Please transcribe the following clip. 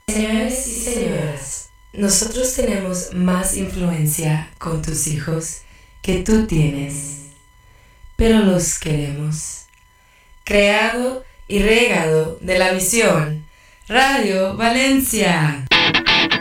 Señores y señoras, nosotros tenemos más influencia con tus hijos que tú tienes, pero los queremos. Creado y regado de la misión Radio Valencia.